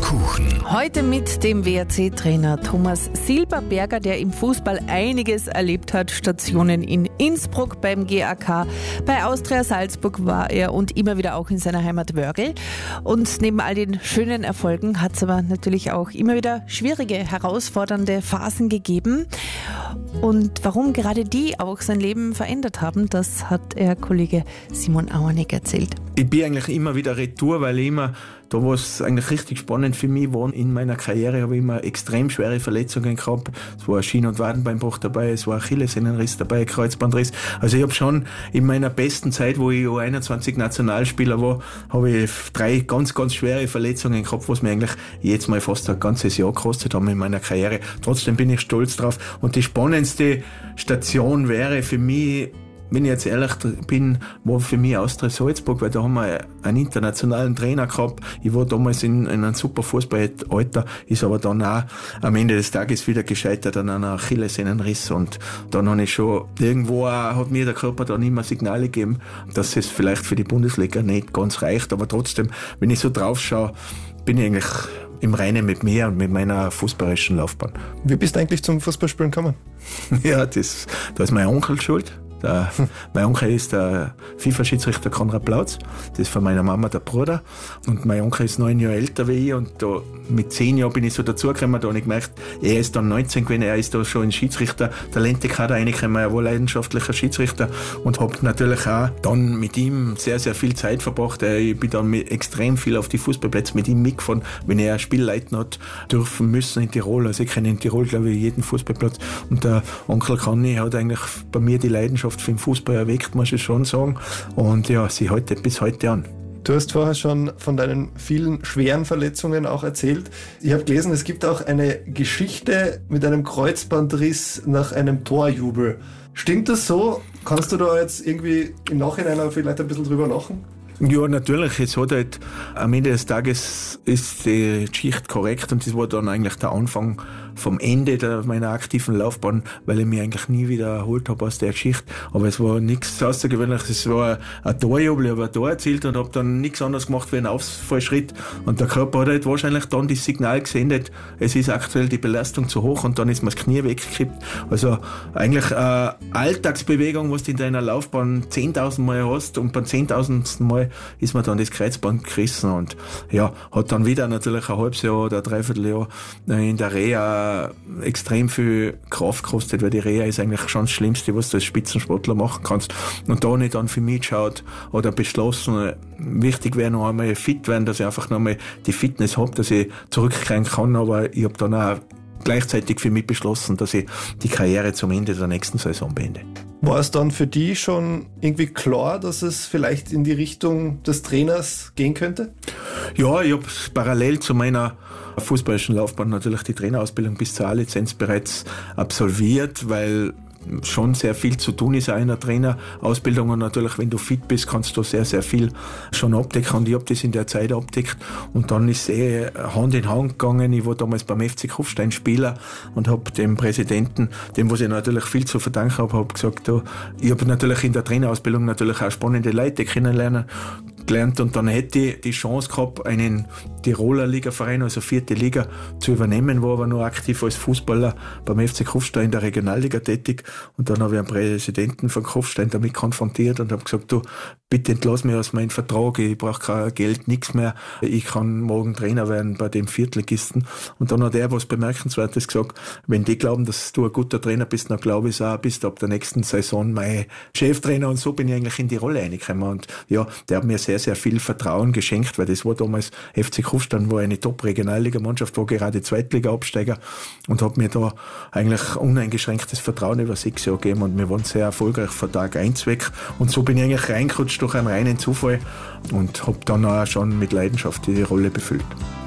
Kuchen. Heute mit dem WRC-Trainer Thomas Silberberger, der im Fußball einiges erlebt hat. Stationen in Innsbruck beim GAK, bei Austria Salzburg war er und immer wieder auch in seiner Heimat Wörgl. Und neben all den schönen Erfolgen hat es aber natürlich auch immer wieder schwierige, herausfordernde Phasen gegeben. Und warum gerade die auch sein Leben verändert haben, das hat Kollege Simon Auerneck erzählt. Ich bin eigentlich immer wieder retour, weil ich immer, da was eigentlich richtig spannend für mich war, in meiner Karriere habe ich immer extrem schwere Verletzungen gehabt. Es war ein Schien- und Wadenbeinbruch dabei, es war Achillessehnenriss dabei, Kreuzbandriss. Also ich habe schon in meiner besten Zeit, wo ich U21 Nationalspieler war, habe ich 3 ganz, ganz schwere Verletzungen gehabt, was mir eigentlich jetzt mal fast ein ganzes Jahr gekostet haben in meiner Karriere. Trotzdem bin ich stolz drauf. Und die spannendste Station wäre für mich, wenn ich jetzt ehrlich bin, war für mich Austria Salzburg, weil da haben wir einen internationalen Trainer gehabt. Ich war damals in einem super Fußballalter, ist aber dann auch am Ende des Tages wieder gescheitert an einer Achillessehnenriss. Und dann habe ich schon irgendwo auch, hat mir der Körper dann immer Signale gegeben, dass es vielleicht für die Bundesliga nicht ganz reicht. Aber trotzdem, wenn ich so drauf schaue, bin ich eigentlich im Reinen mit mir und mit meiner fußballerischen Laufbahn. Wie bist du eigentlich zum Fußballspielen gekommen? Ja, da ist mein Onkel schuld. Mein Onkel ist der FIFA-Schiedsrichter Konrad Plautz, das ist von meiner Mama der Bruder, und mein Onkel ist 9 Jahre älter wie ich, und da mit 10 Jahren bin ich so dazugekommen, da habe ich gemerkt, er ist dann 19 gewesen, er ist da schon ein Schiedsrichter, Talentekader reingekommen, er war leidenschaftlicher Schiedsrichter, und habe natürlich auch dann mit ihm sehr, sehr viel Zeit verbracht. Ich bin dann extrem viel auf die Fußballplätze mit ihm mitgefahren, wenn er ein Spiel leiten hat dürfen müssen in Tirol. Also ich kenne in Tirol, glaube ich, jeden Fußballplatz, und der Onkel Conny hat eigentlich bei mir die Leidenschaft für den Fußball erweckt, muss ich schon sagen. Und ja, sie hält bis heute an. Du hast vorher schon von deinen vielen schweren Verletzungen auch erzählt. Ich habe gelesen, es gibt auch eine Geschichte mit einem Kreuzbandriss nach einem Torjubel. Stimmt das so? Kannst du da jetzt irgendwie im Nachhinein auch vielleicht ein bisschen drüber lachen? Ja, natürlich. Es hat halt, am Ende des Tages ist die Geschichte korrekt, und das war dann eigentlich der Anfang vom Ende meiner aktiven Laufbahn, weil ich mich eigentlich nie wieder erholt habe aus der Geschichte. Aber es war nichts Außergewöhnliches. Es war ein Torjubel, ich habe ein Tor erzielt und habe dann nichts anderes gemacht wie einen Ausfallschritt. Und der Körper hat halt wahrscheinlich dann das Signal gesendet, es ist aktuell die Belastung zu hoch, und dann ist mir das Knie weggekippt. Also eigentlich eine Alltagsbewegung, was du in deiner Laufbahn 10.000 Mal hast, und beim 10.000. Mal ist mir dann das Kreuzband gerissen, und ja, hat dann wieder natürlich ein halbes Jahr oder ein Dreivierteljahr in der Reha extrem viel Kraft gekostet, weil die Reha ist eigentlich schon das Schlimmste, was du als Spitzensportler machen kannst. Und da habe ich dann für mich geschaut oder beschlossen, wichtig wäre noch einmal fit werden, dass ich einfach noch einmal die Fitness habe, dass ich zurückkehren kann, aber ich habe dann auch gleichzeitig für mich beschlossen, dass ich die Karriere zum Ende der nächsten Saison beende. War es dann für dich schon irgendwie klar, dass es vielleicht in die Richtung des Trainers gehen könnte? Ja, ich habe parallel zu meiner fußballerischen Laufbahn natürlich die Trainerausbildung bis zur A-Lizenz bereits absolviert, weil schon sehr viel zu tun ist auch in der Trainerausbildung, und natürlich, wenn du fit bist, kannst du sehr, sehr viel schon abdecken, und ich habe das in der Zeit abdeckt, und dann ist es Hand in Hand gegangen. Ich war damals beim FC Kufstein Spieler und habe dem Präsidenten, dem was ich natürlich viel zu verdanken habe, gesagt, ich habe natürlich in der Trainerausbildung natürlich auch spannende Leute kennenlernen gelernt, und dann hätte ich die Chance gehabt, einen Tiroler Ligaverein, also 4. Liga, zu übernehmen, war aber nur aktiv als Fußballer beim FC Kufstein in der Regionalliga tätig, und dann habe ich einen Präsidenten von Kufstein damit konfrontiert und habe gesagt, du, bitte entlass mich aus meinem Vertrag, ich brauche kein Geld, nichts mehr, ich kann morgen Trainer werden bei dem Viertligisten. Und dann hat er was Bemerkenswertes gesagt, wenn die glauben, dass du ein guter Trainer bist, dann glaube ich es auch, bist du ab der nächsten Saison mein Cheftrainer, und so bin ich eigentlich in die Rolle reingekommen, und ja, der hat mir sehr, sehr viel Vertrauen geschenkt, weil das war damals FC Kufstein, war eine Top-Regionalliga-Mannschaft, war gerade Zweitliga-Absteiger, und hat mir da eigentlich uneingeschränktes Vertrauen über 6 Jahre gegeben, und wir waren sehr erfolgreich von Tag 1 weg, und so bin ich eigentlich reingerutscht durch einen reinen Zufall und habe dann auch schon mit Leidenschaft die Rolle befüllt.